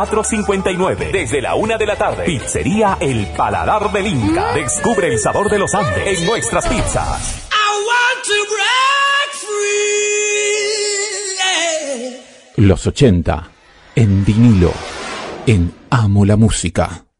4:59. Desde la 1 de la tarde. Pizzería El Paladar del Inca. Descubre el sabor de los Andes en nuestras pizzas. I want to break free, yeah. Los 80 en vinilo, en Amo la Música.